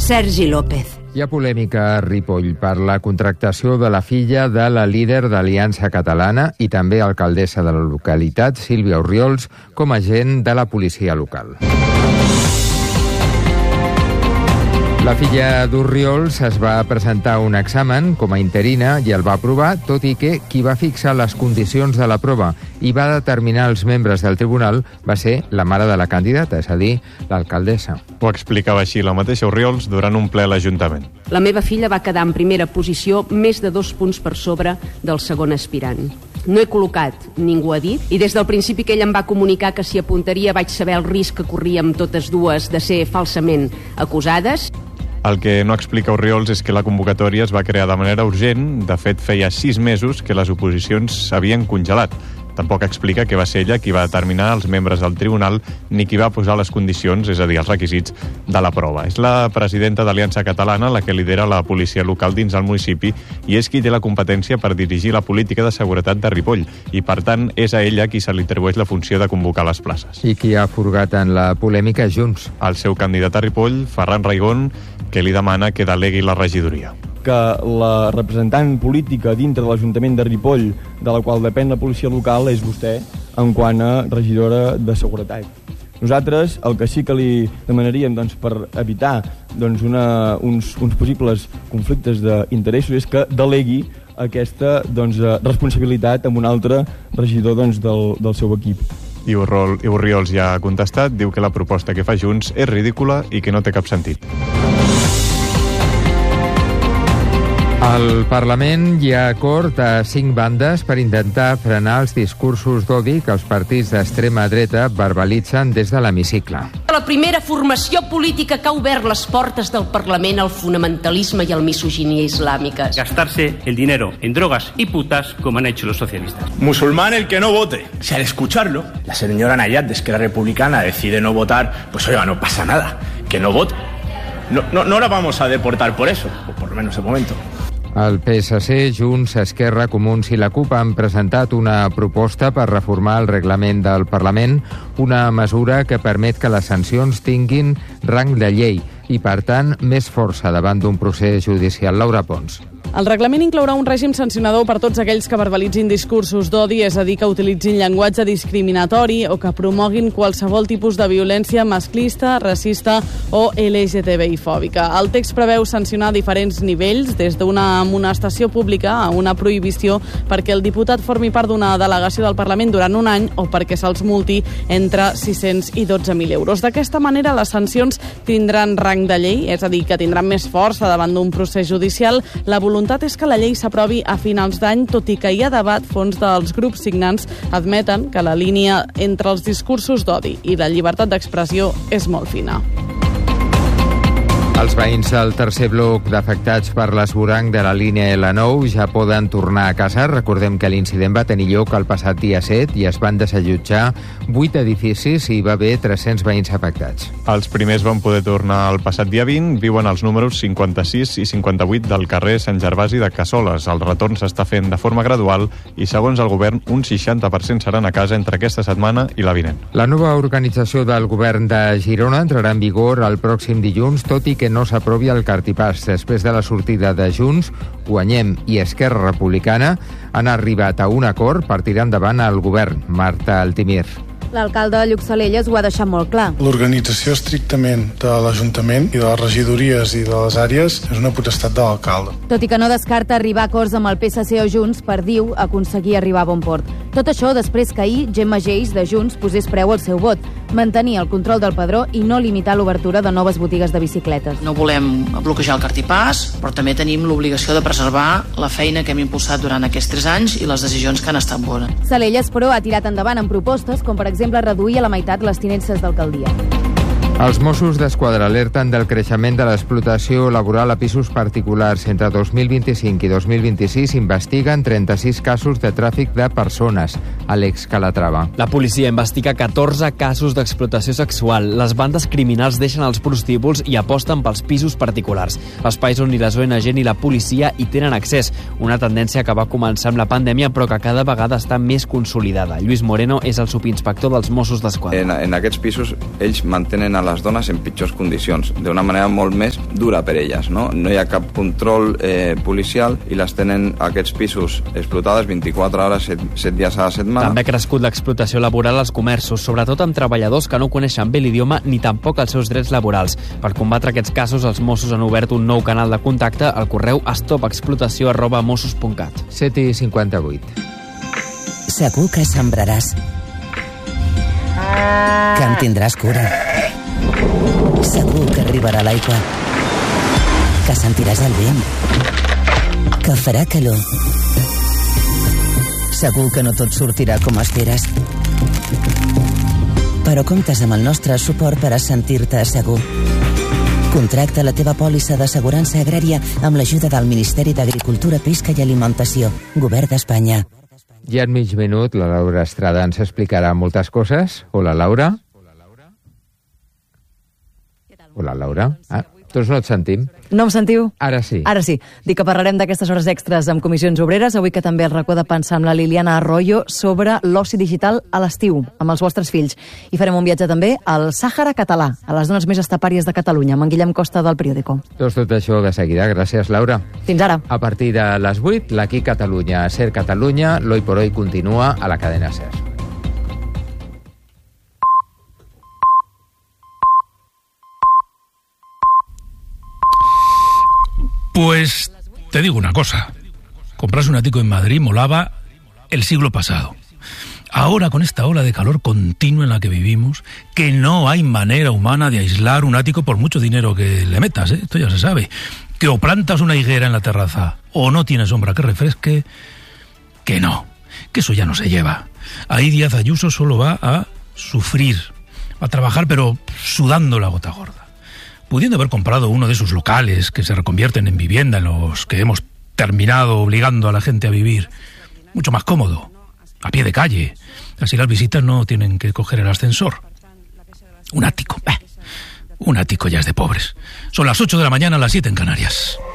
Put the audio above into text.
Sergi López. Hi ha polèmica a Ripoll per la contractació de la filla de la líder d'Aliança Catalana i també alcaldessa de la localitat, Sílvia Orriols, com a agent de la policia local. La filla d'Orriols es va presentar un examen com a interina i el va aprovar, tot i que qui va fixar les condicions de la prova i va determinar els membres del tribunal va ser la mare de la candidata, és a dir, l'alcaldessa. Ho explicava així la mateixa Orriols durant un ple a l'Ajuntament. La meva filla va quedar en primera posició més de 2 punts per sobre del segon aspirant. No he col·locat, ningú ha dit, i des del principi que ell em va comunicar que s'hi apuntaria vaig saber el risc que corríem totes dues de ser falsament acusades. El que no explica Orriols és que la convocatòria es va crear de manera urgent. De fet, feia 6 mesos que les oposicions s'havien congelat. Tampoc explica que va ser ella qui va determinar els membres del tribunal ni qui va posar les condicions, és a dir, els requisits de la prova. És la presidenta d'Aliança Catalana la que lidera la policia local dins el municipi i és qui té la competència per dirigir la política de seguretat de Ripoll i, per tant, és a ella qui se li atribueix la funció de convocar les places. I qui ha furgat en la polèmica és Junts. El seu candidat a Ripoll, Ferran Raigón, que li demana que delegui la regidoria. Que la representant política dintre de l'Ajuntament de Ripoll, de la qual depèn la policia local, és vostè en quant a regidora de seguretat. Nosaltres el que sí que li demanaríem per evitar uns possibles conflictes d'interessos és que delegui aquesta responsabilitat amb un altre regidor del seu equip. I Orriols ja ha contestat, diu que la proposta que fa Junts és ridícula i que no té cap sentit. Al Parlament hi ha acord a 5 bandes per intentar frenar els discursos d'odi que els partits d'extrema dreta verbalitzen des de l'hemicicle. La primera formació política que ha obert les portes del Parlament al fonamentalisme i a la misoginia islàmiques. Gastarse el dinero en drogas y putas como han hecho los socialistas. Musulmán el que no vote. Si al escucharlo, la señora Nayat de Esquerra Republicana decide no votar, pues oiga, no pasa nada, que no vote. No la vamos a deportar por eso, o por lo menos de momento. El PSC, Junts, Esquerra, Comuns i la CUP han presentat una proposta per reformar el reglament del Parlament, una mesura que permet que les sancions tinguin rang de llei i, per tant, més força davant d'un procés judicial. Laura Pons. El reglament inclourà un règim sancionador per tots aquells que verbalitzin discursos d'odi, és a dir, que utilitzin llenguatge discriminatori o que promoguin qualsevol tipus de violència masclista, racista o LGTBI-fòbica. El text preveu sancionar a diferents nivells, des d'una amonestació pública a una prohibició perquè el diputat formi part d'una delegació del Parlament durant un any o perquè se'ls multi entre 600 i 12.000 euros. D'aquesta manera, les sancions tindran rang de llei, és a dir, que tindran més força davant d'un procés judicial. La voluntat és que la llei s'aprovi a finals d'any, tot i que hi ha debat. Fons dels grups signants admeten que la línia entre els discursos d'odi i la llibertat d'expressió és molt fina. Els veïns del tercer bloc d'afectats per l'esvoranc de la línia L9 ja poden tornar a casa. Recordem que l'incident va tenir lloc el passat dia 7 i es van desallotjar 8 edificis i hi va haver 300 veïns afectats. Els primers van poder tornar el passat dia 20, viuen als números 56 i 58 del carrer Sant Gervasi de Cassoles. El retorn s'està fent de forma gradual i, segons el govern, un 60% seran a casa entre aquesta setmana i la vinent. La nova organització del govern de Girona entrarà en vigor el pròxim dilluns, tot i que no s'aprovi el cartipàs. Després de la sortida de Junts, Guanyem i Esquerra Republicana han arribat a un acord per tirar endavant el govern. Marta Altimir. L'alcalde de Lluc Salelles ho ha deixat molt clar. L'organització estrictament de l'Ajuntament i de les regidories i de les àrees és una potestat de l'alcalde. Tot i que no descarta arribar a acords amb el PSC o Junts per, diu, aconseguir arribar a bon port. Tot això després que ahir Gemma Geis de Junts posés preu al seu vot, mantenir el control del padró i no limitar l'obertura de noves botigues de bicicletes. No volem bloquejar el cartipàs, però també tenim l'obligació de preservar la feina que hem impulsat durant aquests 3 anys i les decisions que han estat bones. Salelles, però, ha tirat endavant en propostes com, per exemple, reduir a la meitat les tinences d'alcaldia. Els Mossos d'Esquadra alerten del creixement de l'explotació laboral a pisos particulars. Entre 2025 i 2026 investiguen 36 casos de tràfic de persones. Àlex Calatrava. La policia investiga 14 casos d'explotació sexual. Les bandes criminals deixen els prostíbuls i aposten pels pisos particulars. Espais on ni les ONG ni la policia hi tenen accés. Una tendència que va començar amb la pandèmia però que cada vegada està més consolidada. Lluís Moreno és el subinspector dels Mossos d'Esquadra. En aquests pisos ells mantenen a la les dones en pitjors condicions, d'una manera molt més dura per elles. No hi ha cap control policial i les tenen aquests pisos explotades 24 hores, 7 dies a la setmana. També ha crescut l'explotació laboral als comerços, sobretot amb treballadors que no coneixen bé l'idioma ni tampoc els seus drets laborals. Per combatre aquests casos, els Mossos han obert un nou canal de contacte al correu stopexplotació@mossos.cat. 7:58. Segur que sembraràs, que en tindràs cura. Segur que arribarà l'aigua, que sentiràs el vent, que farà calor. Segur que no tot sortirà com esperes, però comptes amb el nostre suport per a sentir-te segur. Contracta la teva pòlissa d'assegurança agrària amb l'ajuda del Ministeri d'Agricultura, Pesca i Alimentació, Govern d'Espanya. I en mig minut la Laura Estrada ens explicarà moltes coses. Hola, Laura. Hola, Laura. Tots no et sentim. No em sentiu? Ara sí. Ara sí. Dic que parlarem d'aquestes hores extres amb comissions obreres. Avui que també el racó de pensar amb la Liliana Arroyo sobre l'oci digital a l'estiu, amb els vostres fills. I farem un viatge també al Sàhara català, a les zones més estepàries de Catalunya, amb en Guillem Costa del Periódico. Tot això de seguida. Gràcies, Laura. Fins ara. A partir de les 8, l'Aquí Catalunya, Ser Catalunya, l'Hoy por Hoy continua a la cadena Ser. Pues te digo una cosa, comprarse un ático en Madrid molaba el siglo pasado. Ahora, con esta ola de calor continua en la que vivimos, que no hay manera humana de aislar un ático por mucho dinero que le metas, esto ya se sabe. Que o plantas una higuera en la terraza o no tiene sombra que refresque, que no, que eso ya no se lleva. Ahí Díaz Ayuso solo va a sufrir, a trabajar pero sudando la gota gorda. Pudiendo haber comprado uno de esos locales que se reconvierten en vivienda, en los que hemos terminado obligando a la gente a vivir, mucho más cómodo, a pie de calle. Así las visitas no tienen que coger el ascensor. Un ático ya es de pobres. Son las 8 de la mañana, las 7 en Canarias.